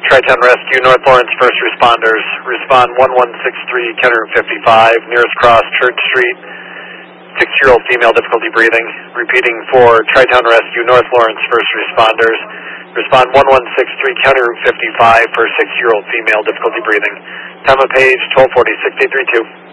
Tri-Town Rescue, North Lawrence First Responders, respond 1163 Kenner 55, nearest cross Church Street, 6-year-old female, difficulty breathing. Repeating for Tri-Town Rescue, North Lawrence First Responders, respond 1163 Kenner 55 for 6-year-old female, difficulty breathing. Time of page 1240, 6832.